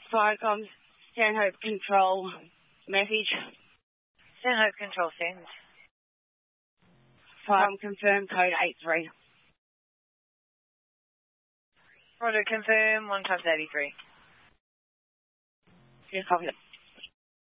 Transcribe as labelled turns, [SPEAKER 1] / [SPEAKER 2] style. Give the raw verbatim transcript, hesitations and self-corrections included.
[SPEAKER 1] Firecom, Stanhope Control, message.
[SPEAKER 2] Stanhope Control, send.
[SPEAKER 1] Firecom, confirm code eight three.
[SPEAKER 2] Roger, confirm one times eighty-three.
[SPEAKER 1] Just copy it.